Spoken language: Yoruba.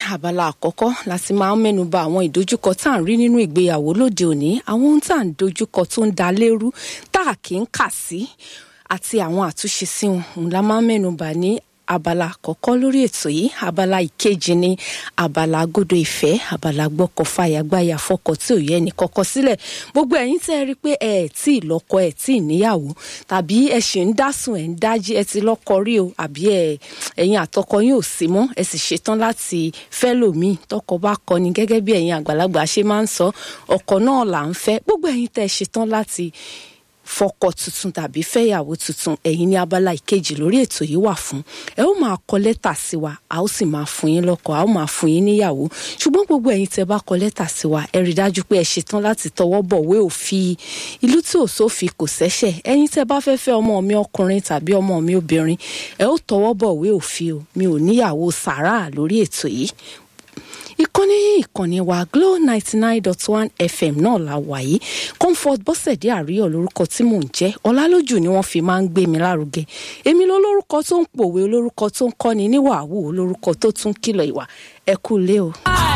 abala àkọ́kọ́ láti máa ń mẹ́nuba àwọn ìdojúkọ tá à ń rí nínú ìgbéyàwó lóde òní, àwọn ohun tá à ń dojúkọ tó ń da lérú tá à kì í kà sí àti àwọn àtúnṣe sí wọn la máa ń mẹ́nuba ní abala àkọ́kọ́ lórí ètò yìí. Abala ìkejì ni abala agodo ìfẹ́, abala gbọ́kọ fàyàgbáyà fọ́kọ tí ò yẹ ní kọ́kọ́ sílẹ̀. Gbogbo ẹ̀yin tẹ́ ẹ rí pé ẹ tí ì lọ́kọ, ẹ tí ì níyàwó, tàbí ẹ ṣì ń dásùn, ẹ ń dájí, ẹ ti lọ́kọ rí o, àbí ẹ̀yin àtọkọ yín ò sí mọ́, ẹ sì ṣetán láti fẹ́ lòmíì. Tọkọ bá kọni gẹ́gẹ́ bí ẹ̀yin àgbàlagbà ṣe máa ń sọ, ọkọ náà là ń fẹ́. Gbogbo ẹ̀yin tẹ́ ẹ ṣetán láti fọkọ tuntun tàbí fẹ́yàwó tuntun, ẹ̀yin ní abala ìkejì lórí ètò yìí wà fún. Ẹ ó máa kọ lẹ́tà sí wa, a ó sì máa fún yín lọ́kọ, a ó máa fún yín níyàwó. Ṣùgbọ́n gbogbo ẹ̀yin tẹ́ bá kọ lẹ́tà sí wa, ẹ rí dájú pé ẹ ṣetán láti tọwọ́ bọ̀wé òfin. Ìlú tí ò sófin kò sẹ́ṣẹ̀. Ẹ̀yin tẹ́ bá fẹ́ fẹ́ ọmọ mi ọkùnrin tàbí ọmọ mi obìnrin, ẹ ó tọwọ́ bọ̀wé òfin o. Mi ò níyàwó sàrà lórí ètò yìí. Ìkànnì wa Glo 99.1 FM náà la wà yìí. Comfort Bọ́sẹ̀dé Àríyọ̀ lórúkọ tí mò ń jẹ́. Ọlálójú ni wọ́n fi máa ń gbé mi lárugẹ. Èmi lólórúkọ tó ń pòwe, olórúkọ tó ń kọ́ni níwàwù, olórúkọ tó tún kìlọ̀ ìwà. Ẹ kú lé o.